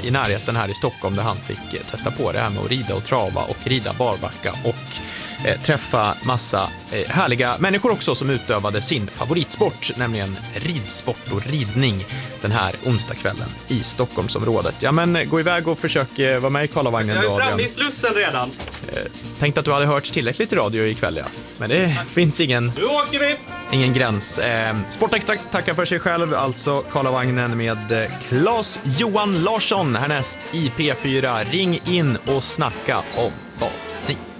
i närheten här i Stockholm där han fick testa på det här med att rida och trava och rida barbacka och träffa massa härliga människor också som utövade sin favoritsport, nämligen ridsport och ridning den här onsdagskvällen i Stockholmsområdet. Ja, men gå iväg och försök vara med i Karlavagnen. Jag är framme i Slussen redan. Tänkte att du hade hörts tillräckligt i radio ikväll, ja. Men det finns ingen... Nu åker vi! Ingen gräns. Sportextra tackar för sig själv, alltså Karlavagnen med Claes Johan Larsson härnäst i P4. Ring in och snacka om vad ni